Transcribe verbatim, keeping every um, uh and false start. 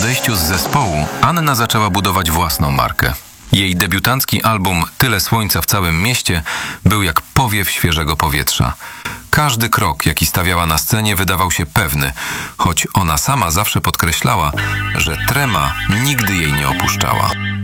odejściu z zespołu Anna zaczęła budować własną markę. Jej debiutancki album Tyle słońca w całym mieście był jak powiew świeżego powietrza. Każdy krok, jaki stawiała na scenie, wydawał się pewny, choć ona sama zawsze podkreślała, że trema nigdy jej nie opuszczała.